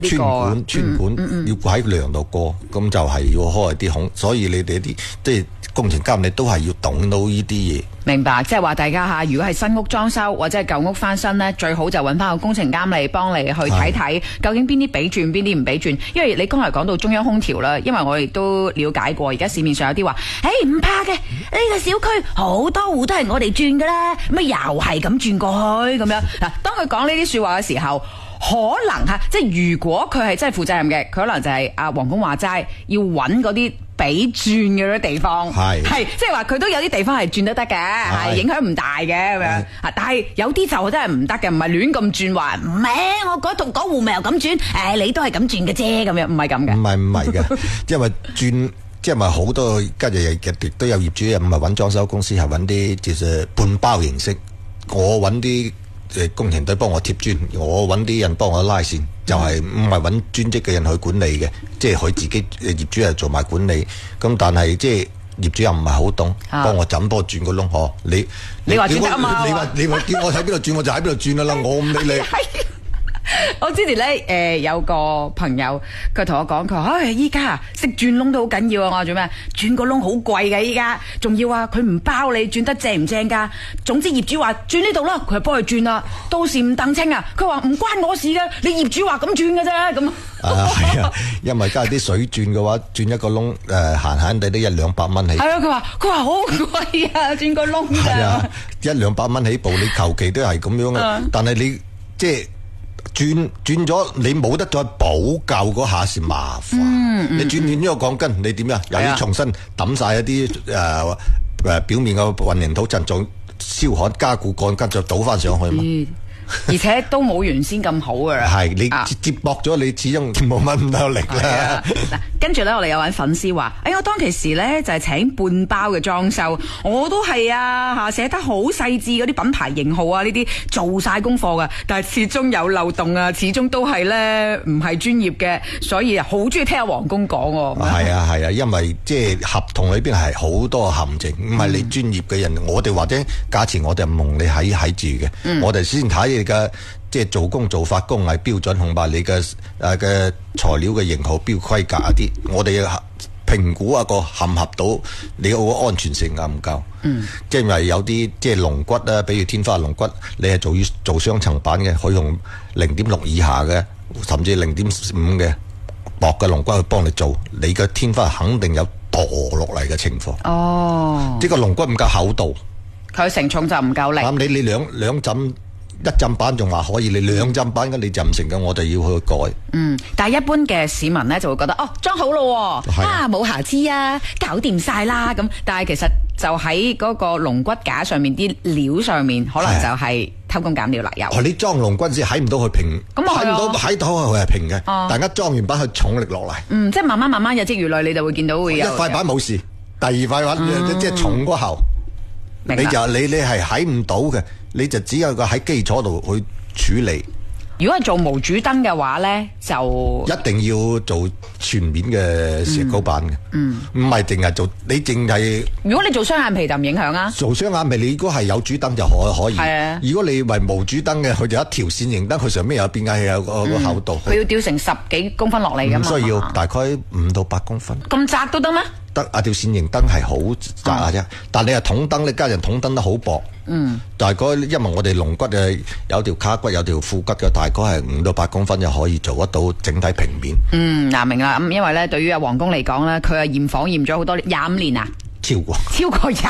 穿管要喺梁度過，咁就係要開啲孔，所以你哋啲即係工程監，你都係要懂到呢啲嘢。 明白，即係話大家吓，如果係新屋裝修或者係舊屋翻新呢，最好就揾翻個工程監嚟幫你去睇睇，究竟邊啲俾轉，邊啲唔俾轉。因為你剛才講到中央空調啦，因為我亦都了解過，而家市面上有啲話，唔怕嘅，呢個小區好多戶都係我哋轉噶啦，乜又係咁轉過去咁樣。嗱，當佢講呢啲說話嘅時候，可能吓，即係如果佢係真係負責任嘅，佢可能就係阿黃工話齋，要揾嗰啲俾轉嘅啲地方，係即係話佢都有啲地方係轉得得嘅，係影響唔大嘅咁樣。但係有啲就真係唔得嘅，唔係亂咁轉話，唔係我嗰棟嗰戶咪又咁轉，你都係咁轉嘅啫，咁樣唔係咁嘅。 唔係嘅，因為轉即係咪好多跟住亦都有業主唔係揾裝修公司，係揾啲就是半包形式，我揾啲工程隊幫我貼磚，我揾啲人幫我拉線，就係唔係揾專職嘅人去管理嘅，即係佢自己業主係做埋管理，咁但係即係業主又唔係好懂，幫我怎幫轉個窿， 你話轉得啊嘛？ 你話叫我喺邊度轉，我就喺邊度轉啦，我唔理你。 我之前咧有個朋友，佢同我講，佢話依家識轉窿都好緊要啊！我話做咩？轉個窿好貴嘅依家，仲要啊佢唔包你轉得正唔正噶。總之業主話轉呢度啦，佢就幫佢轉啦。到時唔等清啊，佢話唔關我事噶，你業主話咁轉嘅啫咁。 係啊，因為加啲水轉嘅話，轉一個窿閒閒地都100-200蚊起。係啊，佢話好貴啊，轉個窿㗎。係啊 ，100-200蚊起步，你求其都係咁樣嘅。但係你即係。轉咗你冇得再補救嗰下是麻煩，你轉斷咗個鋼筋，你點呀？又要重新抌晒一啲表面嘅混凝土層，再燒焊加固鋼筋，再倒翻上去嘛。 而且都冇原先咁好噶啦。 係你接駁咗，你始終冇乜咁多力啦。 嗱，跟住咧，我哋有位粉絲話：我當其時咧就係請半包嘅裝修，我都係啊寫得好細緻嗰啲品牌型號啊呢啲做晒功課噶，但係始終有漏洞啊，始終都係咧唔係專業嘅，所以好中意聽阿黃工講。 係啊，因為即係合同裏邊係好多陷阱，唔係你專業嘅人，我哋或者價錢我哋唔蒙你喺住嘅，我哋先睇你嘅即係做工做法工藝標準，同埋你嘅材料嘅型號標規格一啲，我哋要評估一個合唔合到你個安全性夠唔夠。即係因為有啲即係龍骨啦，比如天花龍骨，你係做雙層板嘅，可以用0.6以下嘅，甚至0.5嘅薄嘅龍骨去幫你做，你嘅天花肯定有墮落嚟嘅情況。即係個龍骨唔夠厚度， 佢承重就唔夠力。 你兩浸。一浸板仲話可以，你兩浸板你浸唔成嘅，我哋要去改。 但係一般嘅市民咧就會覺得裝好咯，冇瑕疵啊，搞掂晒啦咁。但係其實就喺嗰個龍骨架上面啲料上面，可能就係偷工減料啦。有你裝龍骨先睇唔到佢平，睇唔到睇到佢係平嘅。大家裝完板佢重力落嚟。 即係慢慢日積月累，你就會見到會有一塊板冇事，第二塊板即係重過後，你係睇唔到嘅。你就只有個喺基礎度去處理。 如果係做無主燈嘅話咧，就一定要做全面嘅石膏板嘅。唔係淨係做，你淨係。如果你做雙眼皮就唔影響啊。 做雙眼皮，你如果係有主燈就可以。係啊。如果你為無主燈嘅，佢就一條線型燈，佢上面有變壓器，有個厚度。 佢要吊成10幾公分落嚟㗎嘛。 唔需要，大概5到8公分。 咁窄都得咩？ 得啊！條線型燈係好窄啊啫，但你係筒燈咧，加上筒燈都好薄。大概因為我哋龍骨有條卡骨有條副骨嘅，大概係5到8公分就可以做得到整體平面。 明啦。咁因為咧，對於阿黃工嚟講咧，佢係驗房驗咗好多年，25年啊， 超過 25